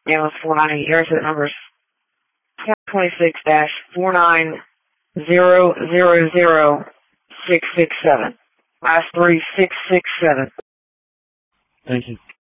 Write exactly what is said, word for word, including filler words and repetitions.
Ambulance four ninety, air exit numbers twenty-six dash four nine zero zero zero six six seven. Last three, six six seven. Thank you.